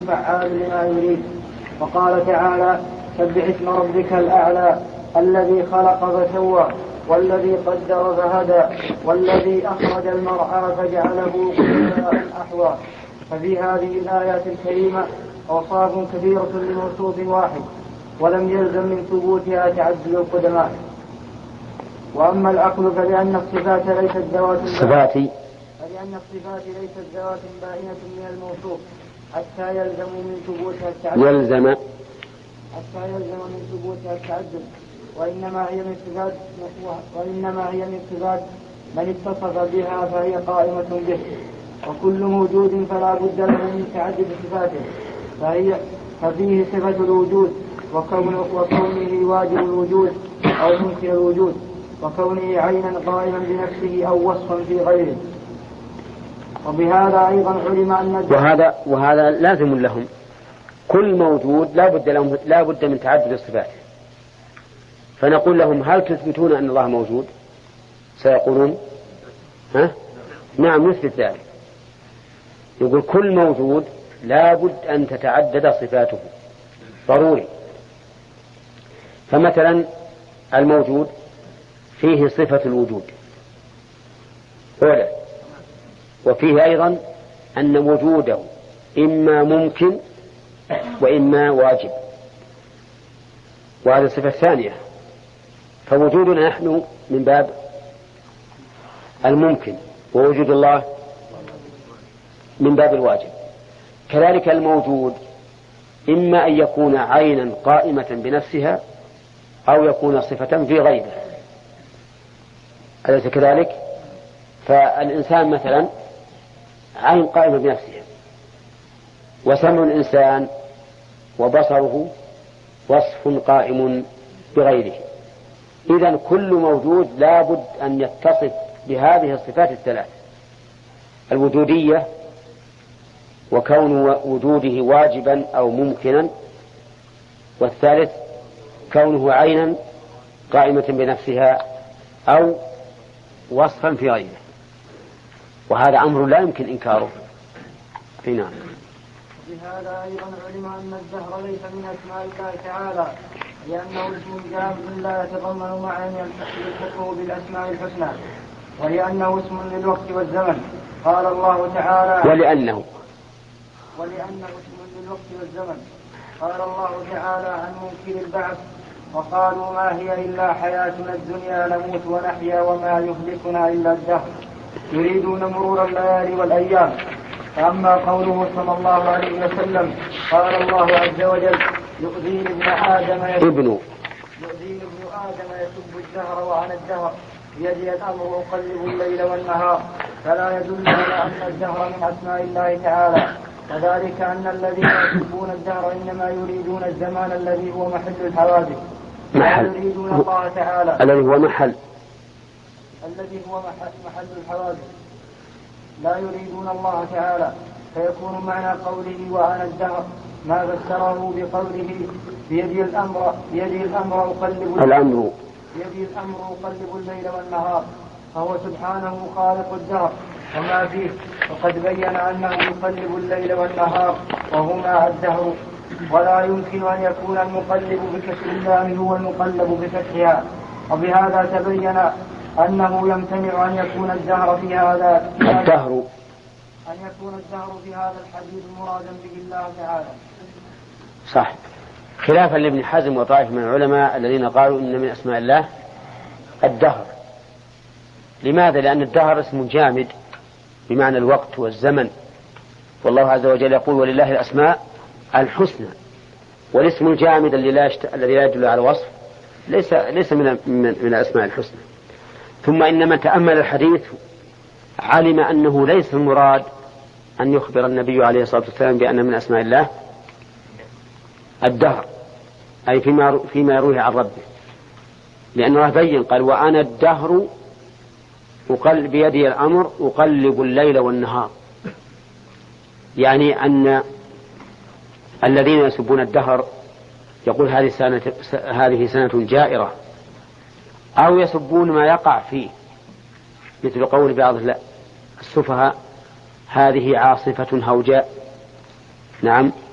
فعال لما يريد. وقال تعالى: سبح اسم ربك الأعلى الذي خلق فسوى والذي قدر فهدى والذي أخرج المرعى فجعله غثاء أحوى. ففي هذه الآيات الكريمة أوصاف كثيرة لموصوف واحد، ولم يلزم من ثبوتها تعدد القدماء. وأما العقل فلأن الصفات ليست ذوات بائنة من الموصوف حتى يلزم من ثبوتها التعدد وإنما هي من صفات من اتصف بها فهي قائمة به. وكل موجود فلا بد له من تعدد صفاته، ففيه صفة الوجود وكونه واجب الوجود أو ممكن الوجود، وكونه عينا قائما بنفسه أو وصفا في غيره. وبهذا أيضا علم أن وهذا لازم لهم. كل موجود لا بد من تعدد الصفات. فنقول لهم: هل تثبتون أن الله موجود؟ سيقولون: نعم نثبت ذلك. يقول: كل موجود لا بد أن تتعدد صفاته، ضروري. فمثلا الموجود فيه صفة الوجود أولا، وفيه أيضا أن وجوده إما ممكن وإما واجب، وهذه الصفة الثانية. فوجودنا نحن من باب الممكن، ووجود الله من باب الواجب. كذلك الموجود إما أن يكون عينا قائمة بنفسها أو يكون صفة في غيره، أليس كذلك؟ فالإنسان مثلا عين قائمة بنفسها، وسمع الإنسان وبصره وصف قائم بغيره. إذن كل موجود لا بد أن يتصف بهذه الصفات الثلاث: الوجودية، وكون وجوده واجبا أو ممكنا، والثالث كونه عينا قائمة بنفسها أو وصفا في غيره. وهذا أمر لا يمكن إنكاره. نعم. بهذا أيضا علم أن الدهر ليس من أسماء الله تعالى، لأنه اسم جامد لا يتضمن معنى يلحقه بالأسماء الحسنى، ولأنه اسم للوقت والزمن. قال الله تعالى: ولأنه اسم للوقت والزمن. قال الله تعالى عن منكر البعث: وقالوا ما هي إلا حياتنا الدنيا نموت ونحيا وما يهلكنا إلا الدهر يريدون مرور الليالي والأيام. فأما قوله صلى الله عليه وسلم: قال الله عز وجل: يؤذيني ابن آدم يسب الدهر وأنا الدهر بيدي الأمر أقلب الليل والنهار، فلا يدل على أن الدهر من أسماء الله تعالى. وذلك أن الذين يسبون الدهر إنما يريدون الزمان الذي هو محل الحوادث، لا يريدون الله تعالى الذي هو محل الحوادث، لا يريدون الله تعالى. فيكون معنى قوله وأنا الدهر ما فسره بقوله بيدي الأمر أقلب الليل والنهار، فهو سبحانه خالق الدهر وما فيه، وقد بين أنه يقلب الليل والنهار وهما الدهر، ولا يمكن أن يكون المقلب بكسر اللام هو المقلب بفتحها. وبهذا تبين أنه يمتنع أن يكون الدهر في هذا الحديث مرادا به الله تعالى. صح، خلافا لابن حزم وطائف من العلماء الذين قالوا إن من أسماء الله الدهر. لماذا؟ لأن الدهر اسم جامد بمعنى الوقت والزمن، والله عز وجل يقول: ولله الأسماء الحسنى. والاسم الجامد الذي لا يدل على وصف ليس من الأسماء الحسنى. ثم إن من تأمل الحديث علم أنه ليس المراد أن يخبر النبي عليه الصلاة والسلام بأن من أسماء الله الدهر، أي فيما يرويه عن ربه، لأنه بين قال: وأنا الدهر بيدي الأمر أقلب الليل والنهار. يعني أن الذين يسبون الدهر يقول هذه سنة جائرة، أو يسبون ما يقع فيه، مثل قول بعض السفهاء: هذه عاصفة هوجاء. نعم،